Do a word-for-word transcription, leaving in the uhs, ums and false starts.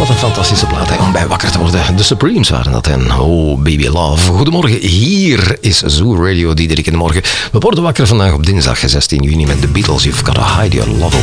Wat een fantastische plaat hè, om bij wakker te worden. De Supremes waren dat en oh baby love. Goedemorgen, hier is Zoo Radio Diederik in de morgen. We worden wakker vandaag op dinsdag zestien juni met de Beatles. You've got to hide your love